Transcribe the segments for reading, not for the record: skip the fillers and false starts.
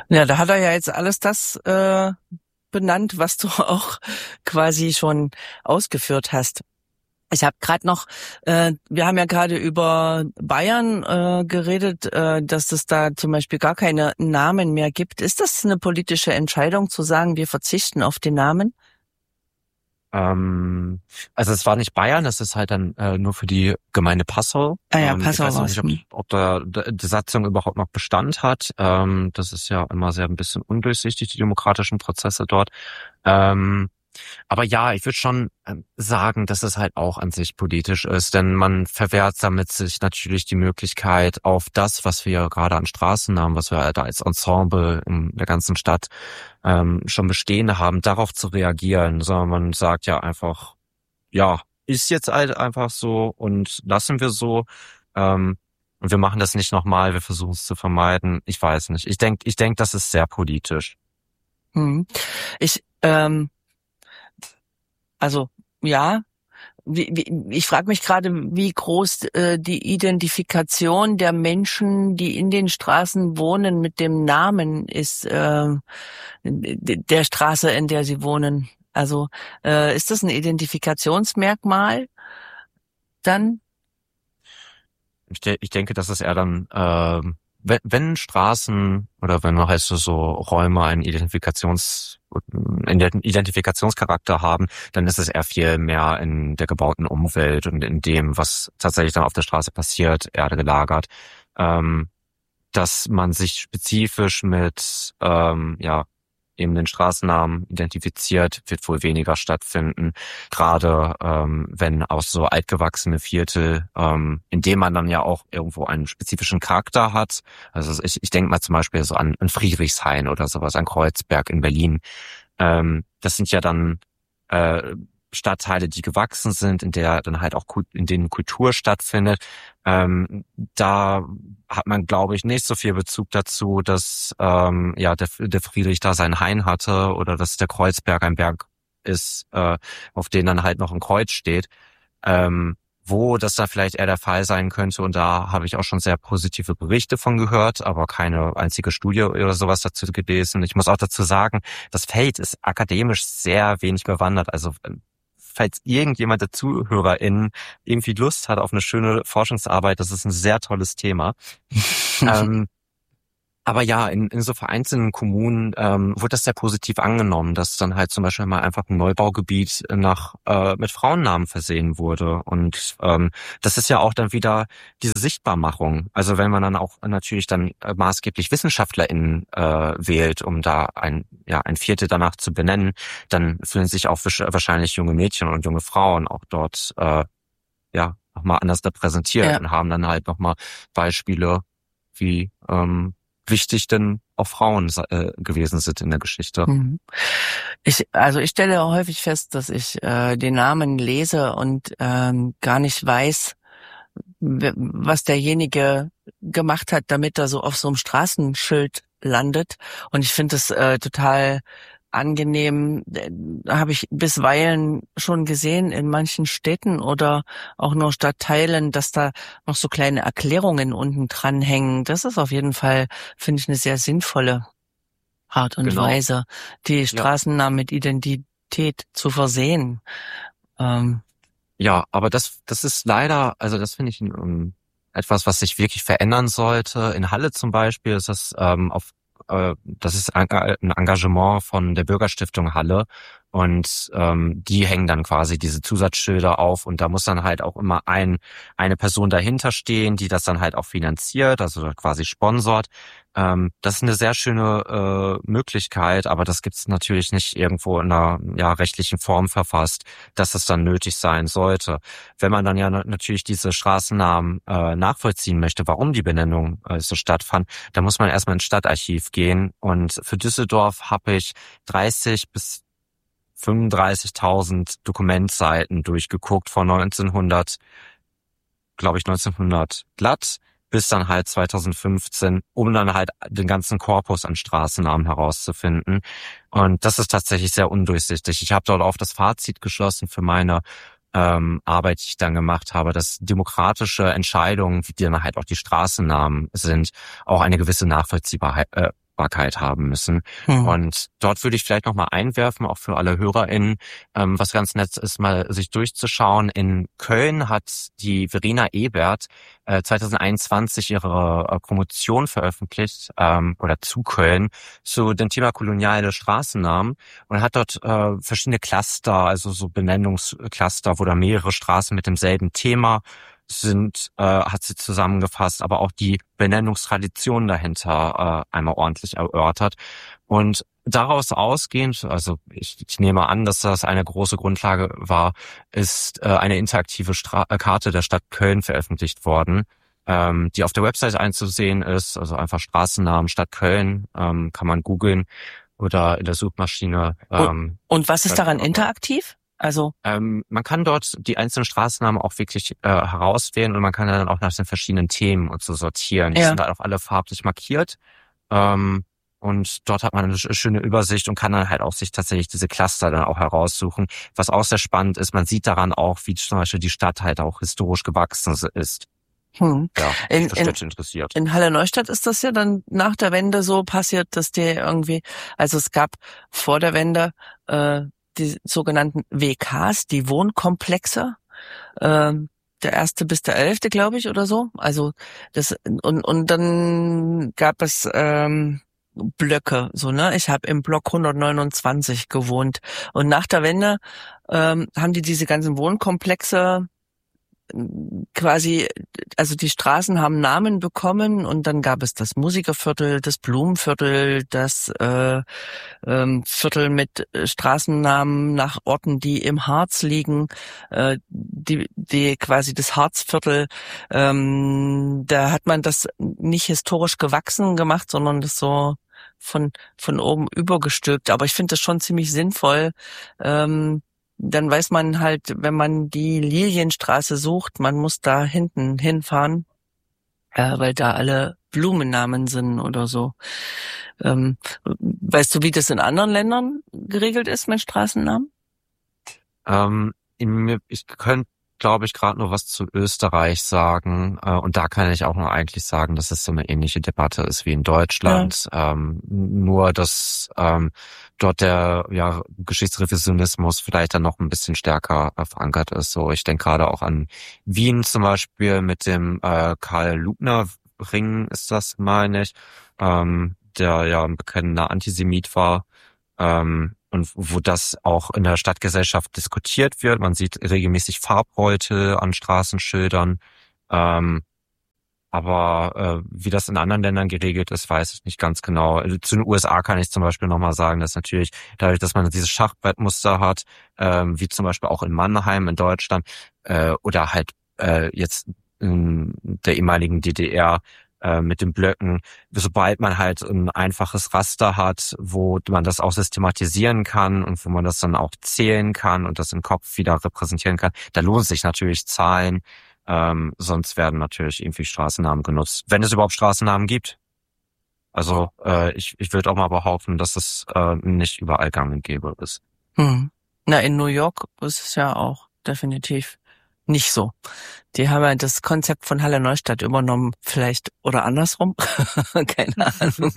Ja, da hat er ja jetzt alles das benannt, was du auch quasi schon ausgeführt hast. Ich habe gerade noch, wir haben ja gerade über Bayern geredet, dass es da zum Beispiel gar keine Namen mehr gibt. Ist das eine politische Entscheidung zu sagen, wir verzichten auf den Namen? Also es war nicht Bayern, es ist halt dann nur für die Gemeinde Passau. Ah ja, Ich Passau weiß auch war's. nicht, ob da die Satzung überhaupt noch Bestand hat. Das ist ja immer sehr ein bisschen undurchsichtig, die demokratischen Prozesse dort. Ähm, aber ja, ich würde schon sagen, dass es halt auch an sich politisch ist, denn man verwehrt damit sich natürlich die Möglichkeit, auf das, was wir gerade an Straßennamen, was wir halt als Ensemble in der ganzen Stadt schon bestehen haben, darauf zu reagieren, sondern man sagt ja einfach, ja, ist jetzt halt einfach so und lassen wir so. Und wir machen das nicht nochmal, wir versuchen es zu vermeiden. Ich weiß nicht. Ich denk, das ist sehr politisch. Hm. Ich, also ja, ich frage mich gerade, wie groß die Identifikation der Menschen, die in den Straßen wohnen, mit dem Namen ist der Straße, in der sie wohnen. Also ist das ein Identifikationsmerkmal dann? Ich denke, das ist eher dann, wenn Straßen oder wenn heißt es so Räume einen Identifikationscharakter haben, dann ist es eher viel mehr in der gebauten Umwelt und in dem, was tatsächlich dann auf der Straße passiert, eher gelagert. Ähm, Dass man sich spezifisch mit eben den Straßennamen identifiziert, wird wohl weniger stattfinden. Gerade wenn auch so altgewachsene Viertel, in dem man dann ja auch irgendwo einen spezifischen Charakter hat. Also ich denke mal zum Beispiel so an Friedrichshain oder sowas, an Kreuzberg in Berlin. Das sind ja dann Stadtteile, die gewachsen sind, in der dann halt auch in denen Kultur stattfindet. Da hat man, glaube ich, nicht so viel Bezug dazu, dass der Friedrich da seinen Hain hatte oder dass der Kreuzberg ein Berg ist, auf den dann halt noch ein Kreuz steht. Wo das da vielleicht eher der Fall sein könnte, und da habe ich auch schon sehr positive Berichte von gehört, aber keine einzige Studie oder sowas dazu gelesen. Ich muss auch dazu sagen, das Feld ist akademisch sehr wenig bewandert. Also falls irgendjemand der ZuhörerInnen irgendwie Lust hat auf eine schöne Forschungsarbeit, das ist ein sehr tolles Thema. Aber ja, in so vereinzelten Kommunen wurde das sehr positiv angenommen, dass dann halt zum Beispiel mal einfach ein Neubaugebiet mit Frauennamen versehen wurde. Und das ist ja auch dann wieder diese Sichtbarmachung. Also wenn man dann auch natürlich dann maßgeblich WissenschaftlerInnen wählt, um da ein Viertel danach zu benennen, dann fühlen sich auch wahrscheinlich junge Mädchen und junge Frauen auch dort nochmal anders repräsentiert und haben dann halt nochmal Beispiele, wie wichtig denn auch Frauen gewesen sind in der Geschichte. Ich stelle häufig fest, dass ich den Namen lese und gar nicht weiß, was derjenige gemacht hat, damit er so auf so einem Straßenschild landet. Und ich finde es total angenehm, habe ich bisweilen schon gesehen in manchen Städten oder auch nur Stadtteilen, dass da noch so kleine Erklärungen unten dran hängen. Das ist auf jeden Fall, finde ich, eine sehr sinnvolle Art und Weise, die Straßennamen mit Identität zu versehen. Ja, aber das ist leider, also das finde ich etwas, was sich wirklich verändern sollte. In Halle zum Beispiel ist das das ist ein Engagement von der Bürgerstiftung Halle, und die hängen dann quasi diese Zusatzschilder auf, und da muss dann halt auch immer eine Person dahinter stehen, die das dann halt auch finanziert, also quasi sponsort. Das ist eine sehr schöne Möglichkeit, aber das gibt's natürlich nicht irgendwo in einer rechtlichen Form verfasst, dass es dann nötig sein sollte. Wenn man dann ja natürlich diese Straßennamen nachvollziehen möchte, warum die Benennung so stattfand, dann muss man erstmal ins Stadtarchiv gehen, und für Düsseldorf habe ich 30 bis 35.000 Dokumentseiten durchgeguckt von 1900 glatt bis dann halt 2015, um dann halt den ganzen Korpus an Straßennamen herauszufinden. Und das ist tatsächlich sehr undurchsichtig. Ich habe dort auch das Fazit geschlossen für meine Arbeit, die ich dann gemacht habe, dass demokratische Entscheidungen, wie dann halt auch die Straßennamen sind, auch eine gewisse Nachvollziehbarkeit Sichtbarkeit haben müssen. Und dort würde ich vielleicht nochmal einwerfen, auch für alle HörerInnen, was ganz nett ist, mal sich durchzuschauen. In Köln hat die Verena Ebert 2021 ihre Promotion veröffentlicht, oder zu Köln, zu dem Thema koloniale Straßennamen, und hat dort verschiedene Cluster, also so Benennungscluster, wo da mehrere Straßen mit demselben Thema sind, hat sie zusammengefasst, aber auch die Benennungstradition dahinter einmal ordentlich erörtert. Und daraus ausgehend, also ich nehme an, dass das eine große Grundlage war, ist eine interaktive Karte der Stadt Köln veröffentlicht worden, die auf der Website einzusehen ist, also einfach Straßennamen Stadt Köln, kann man googeln oder in der Suchmaschine. Und was ist daran interaktiv? Also man kann dort die einzelnen Straßennamen auch wirklich herauswählen, und man kann dann auch nach den verschiedenen Themen und so sortieren. Die sind dann auch alle farblich markiert. Und dort hat man eine schöne Übersicht und kann dann halt auch sich tatsächlich diese Cluster dann auch heraussuchen. Was auch sehr spannend ist, man sieht daran auch, wie zum Beispiel die Stadt halt auch historisch gewachsen ist. Ja, für Städte interessiert. In Halle-Neustadt ist das ja dann nach der Wende so passiert, dass die irgendwie, also es gab vor der Wende die sogenannten WKs, die Wohnkomplexe, der 1. bis der 11., glaube ich, oder so. Also das und dann gab es Blöcke, so, ne? Ich habe im Block 129 gewohnt, und nach der Wende haben die diese ganzen Wohnkomplexe quasi, also die Straßen haben Namen bekommen, und dann gab es das Musikerviertel, das Blumenviertel, das Viertel mit Straßennamen nach Orten, die im Harz liegen, die quasi das Harzviertel. Da hat man das nicht historisch gewachsen gemacht, sondern das so von oben übergestülpt. Aber ich finde das schon ziemlich sinnvoll. Dann weiß man halt, wenn man die Lilienstraße sucht, man muss da hinten hinfahren, weil da alle Blumennamen sind oder so. Weißt du, wie das in anderen Ländern geregelt ist mit Straßennamen? Ich könnte, glaube ich, gerade nur was zu Österreich sagen. Und da kann ich auch nur eigentlich sagen, dass es so eine ähnliche Debatte ist wie in Deutschland. Ja. Nur, dass dort der Geschichtsrevisionismus vielleicht dann noch ein bisschen stärker verankert ist. So, ich denke gerade auch an Wien zum Beispiel mit dem Karl-Lugner-Ring ist das, meine ich, der ja ein bekennender Antisemit war. Und wo das auch in der Stadtgesellschaft diskutiert wird. Man sieht regelmäßig Farbbeutel an Straßenschildern. Aber wie das in anderen Ländern geregelt ist, weiß ich nicht ganz genau. Zu den USA kann ich zum Beispiel nochmal sagen, dass natürlich dadurch, dass man dieses Schachbrettmuster hat, wie zum Beispiel auch in Mannheim in Deutschland oder halt jetzt in der ehemaligen DDR, mit den Blöcken, sobald man halt ein einfaches Raster hat, wo man das auch systematisieren kann und wo man das dann auch zählen kann und das im Kopf wieder repräsentieren kann, da lohnt sich natürlich Zahlen, sonst werden natürlich irgendwie Straßennamen genutzt, wenn es überhaupt Straßennamen gibt. Also ich würde auch mal behaupten, dass es nicht überall gang und gäbe ist. Na, in New York ist es ja auch definitiv nicht so. Die haben ja das Konzept von Halle-Neustadt übernommen, vielleicht, oder andersrum. Keine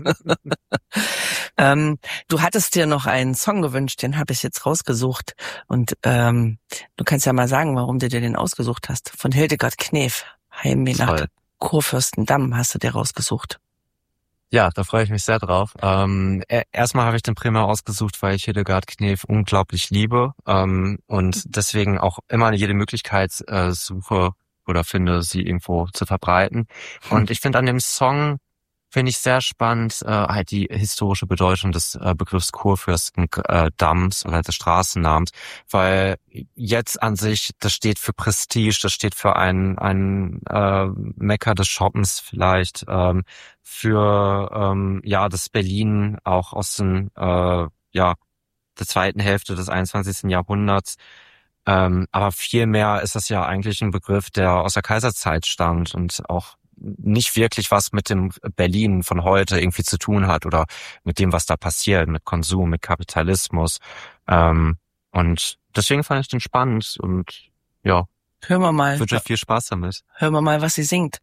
Ahnung. Du hattest dir noch einen Song gewünscht, den habe ich jetzt rausgesucht. Und du kannst ja mal sagen, warum du dir den ausgesucht hast. Von Hildegard Knef, Heimweh nach Kurfürstendamm, hast du dir rausgesucht. Ja, da freue ich mich sehr drauf. Erstmal habe ich den primär ausgesucht, weil ich Hildegard Knef unglaublich liebe und deswegen auch immer jede Möglichkeit suche oder finde, sie irgendwo zu verbreiten. Und ich finde an dem Song, finde ich sehr spannend, halt die historische Bedeutung des Begriffs Kurfürstendamms oder des Straßennamens, weil jetzt an sich, das steht für Prestige, das steht für ein Mekka des Shoppens vielleicht, für das Berlin auch aus den der zweiten Hälfte des 21. Jahrhunderts. Aber vielmehr ist das ja eigentlich ein Begriff, der aus der Kaiserzeit stammt und auch nicht wirklich was mit dem Berlin von heute irgendwie zu tun hat oder mit dem, was da passiert, mit Konsum, mit Kapitalismus. Und deswegen fand ich den spannend und ja. Hören wir mal. Ich wünsche euch viel Spaß damit. Hören wir mal, was sie singt.